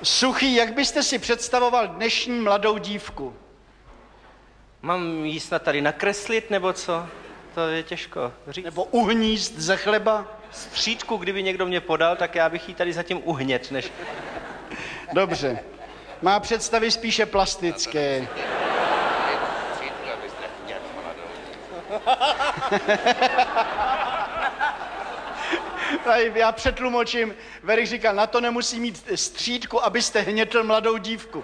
Suchý, jak byste si představoval dnešní mladou dívku? Mám jí snad tady nakreslit, nebo co? To je těžko říct. Nebo uhnízd ze chleba? Střídku, kdyby někdo mě podal, tak já bych jí tady zatím uhnět, než... Dobře. Má představy spíše plastické. Já přetlumočím. Verich říkal, na to nemusí mít střídku, abyste hnětl mladou dívku.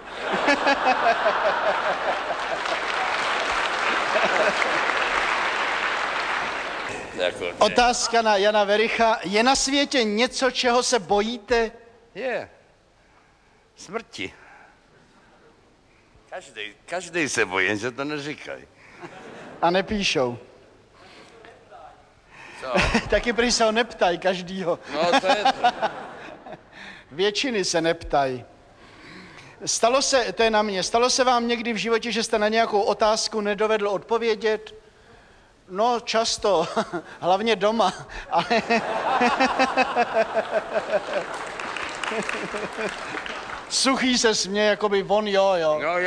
Otázka na Jana Vericha. Je na světě něco, čeho se bojíte? Je. Smrti. Každý se bojí, jenže to neříkají. A nepíšou. Co? Taky prý se ho neptají každýho. No, to je to. Většiny se neptají. To je na mě, stalo se vám někdy v životě, že jste na nějakou otázku nedovedl odpovědět? No, často, hlavně doma, ale... Suchý se směje, jakoby on jo. No,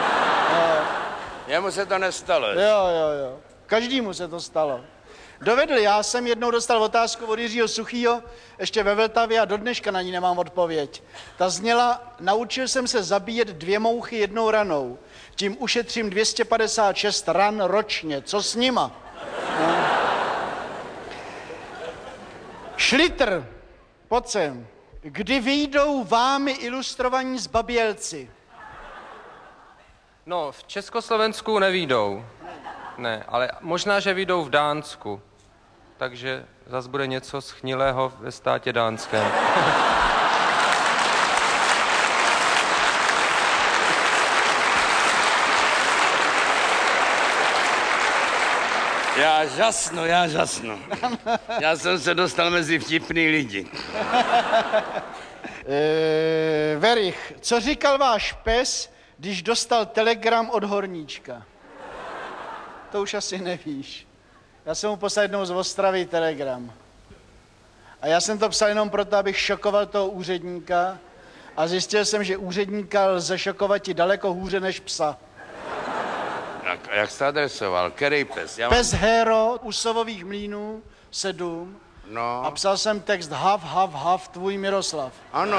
jemu se to nestalo. Jo. Každému se to stalo. Dovedl, já jsem jednou dostal otázku od Jiřího Suchýho, ještě ve Vltavě a do dneška na ní nemám odpověď. Ta zněla, naučil jsem se zabíjet 2 mouchy jednou ranou. Tím ušetřím 256 ran ročně. Co s nima? No. Šlitr, pojď sem. Kdy vyjdou vámi ilustrovaní zbabělci? No, v Československu nevyjdou. Ne, ale možná, že vyjdou v Dánsku. Takže zas bude něco schnilého ve státě dánském. Já žasnu. Já jsem se dostal mezi vtipný lidi. Verich, co říkal váš pes, když dostal telegram od horníčka? To už asi nevíš. Já jsem mu poslal jednou z Ostravy telegram. A já jsem to psal jenom proto, abych šokoval toho úředníka a zjistil jsem, že úředníka lze šokovat i daleko hůře než psa. Jak jste adresoval? Který pes? Pes Hero u Sovových mlýnů 7. No. A psal jsem text hav, tvůj Miroslav. Ano.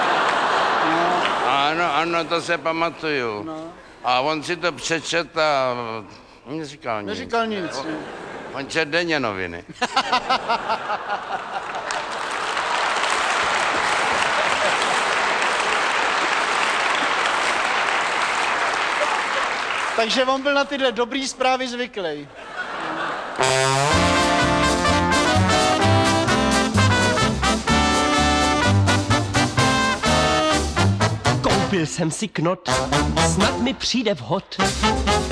No. Ano, to se pamatuju. No. A on si to přečet a neříkal nic. Neříkal nic. On čet denně noviny. Takže on byl na tyhle dobrý zprávy zvyklý. Koupil jsem si knot, snad mi přijde vhod.